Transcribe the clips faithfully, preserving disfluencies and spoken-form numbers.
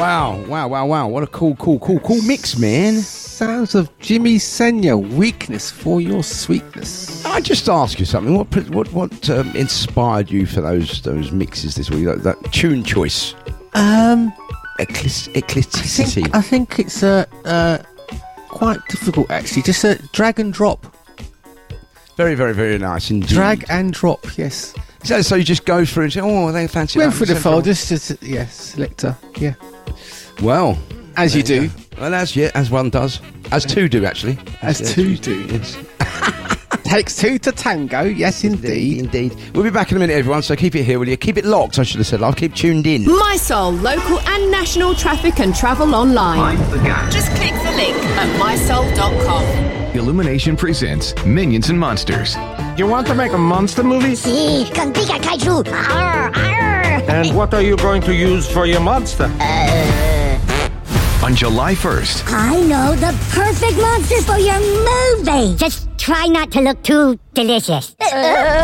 Wow, wow, wow, wow. What a cool, cool, cool, cool mix, man. Sounds of Jimmy Senya, Weakness for Your Sweetness. I just ask you something. What what what um, inspired you for those those mixes this week? That, that tune choice. Um, Eclis- eclecticity. I think, I think it's uh, uh, quite difficult, actually. Just a drag and drop. Very, very, very nice indeed. Drag and drop, yes. So, so you just go through and say, oh, they fancy Went that. through the folders, just, yeah, selector, yeah. Well. As you do. Go. Well, as, yeah, as one does. As two do, actually. As, as two do. Yes. Takes two to tango, yes, indeed. Indeed. We'll be back in a minute, everyone, so keep it here, will you? Keep it locked, I should have said. I'll keep tuned in. MySoul, local and national traffic and travel online. Just click the link at my soul dot com. Illumination presents Minions and Monsters. You want to make a monster movie? Si, con Pika Kaiju. Arr, arr. And what are you going to use for your monster? Uh... On July first. I know the perfect monster for your movie. Just try not to look too delicious. Uh...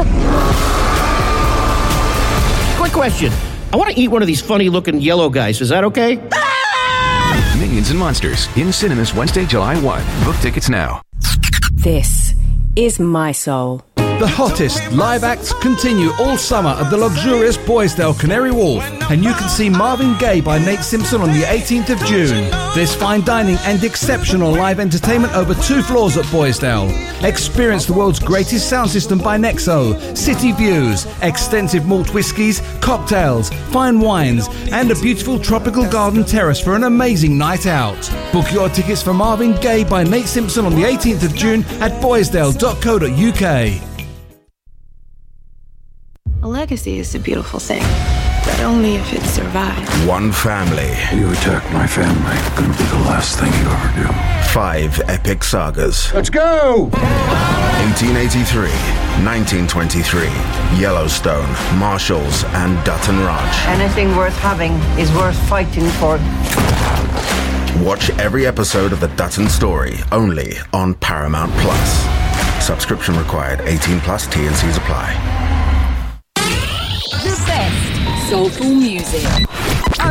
Quick question. I want to eat one of these funny-looking yellow guys. Is that okay? Ah! Minions and Monsters in cinemas Wednesday, July first. Book tickets now. This is My Soul. The hottest live acts continue all summer at the luxurious Boisdale Canary Wharf, and you can see Marvin Gaye by Nate Simpson on the eighteenth of June. There's fine dining and exceptional live entertainment over two floors at Boisdale. Experience the world's greatest sound system by Nexo, city views, extensive malt whiskies, cocktails, fine wines, and a beautiful tropical garden terrace for an amazing night out. Book your tickets for Marvin Gaye by Nate Simpson on the eighteenth of June at boisdale dot co dot uk. A legacy is a beautiful thing, but only if it survives. One family. You attack my family. Gonna be the last thing you ever do. Five epic sagas. Let's go! eighteen eighty-three, nineteen twenty-three, Yellowstone, Marshalls, and Dutton Ranch. Anything worth having is worth fighting for. Watch every episode of The Dutton Story, only on Paramount Plus. Subscription required. eighteen plus. T and C's apply. The best soulful music.